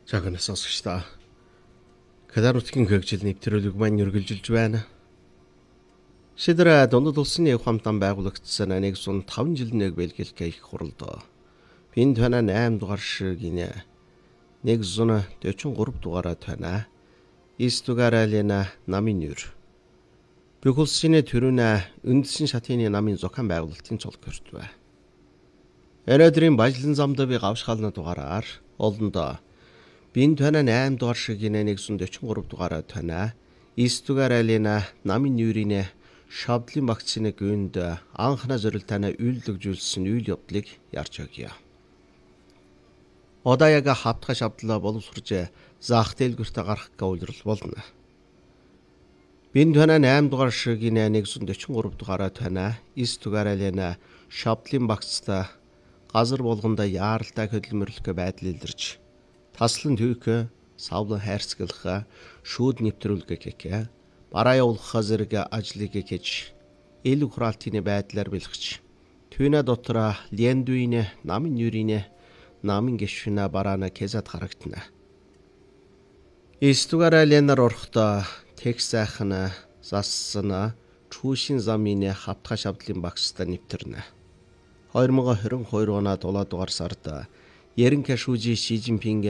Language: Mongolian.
Жагнаас сонсогчдоо. Кадарутгийн хөгжил нэвтрүүлэг маань үргэлжилж байна. Шидрэ дундад улсын нэг хамтан байгуулагдсан 105 жил нэг бэлгэлэх их хуралд. Энд тана 8 дугаар шиг гинэ. 143 дугаараа тана. 9 дугаараа лена намын нүр. Бүх улсын төрөнө үндсэн шатны намын зохион байгуулалтын цолг хүртвэ. Өнөөдрийн бажлан замд би гавшгаална дугаараар олондоо Бин тана 8 дугаар шиг гинэ 143 дугаараа тана 9 дугаараа лена намын нүрийн шавдлын вакцины гүнд анхна зорилтоо үйлдвэрлэжүүлсэн үйл явдлыг ярьж өгье. Одоо яг хавтга шавдлаа боловсрож заах дэлгүртэ гарах гавлрал болно. Бин тана 8 дугаар шиг гинэ 143 дугаараа тана 9 дугаараа лена шавдлын вакцтай газар болгондоо яаралтай хөдөлмөрлөх байдал илэрч таслан түйх, савлан хайрцаглах, шүүд нэвтрүүлэх гэх бараа явуулах зэрэг ажлыг хийж ил хураалтын байдлаар бэлгэж түүнэ дотор лендуин намын нүрийн намын гişвнэ бараана кезад харагдана. Истугаараа ленар орохдоо текс сайхан зассана чүүшин замын хавтга шавдлын багстай нэвтэрнэ. 2022 оноо 7 дугаар сард Ерэн Кашужи Ши Жинпинг